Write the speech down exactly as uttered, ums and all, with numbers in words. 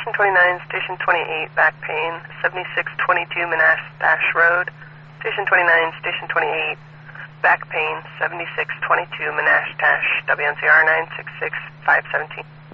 Station twenty-nine, Station twenty-eight, back pain, seventy-six twenty-two Manastash Road. Station twenty-nine, Station twenty-eight, back pain, seventy-six twenty-two Manastash, W N C R nine six six five one seven.